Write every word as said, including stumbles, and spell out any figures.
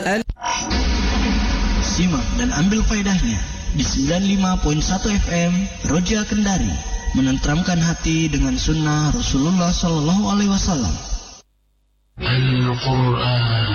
Simak dan ambil faedahnya di sembilan puluh lima koma satu F M Roja Kendari, menenteramkan hati dengan sunnah Rasulullah Sallallahu Alaihi Wasallam. Al-Quran.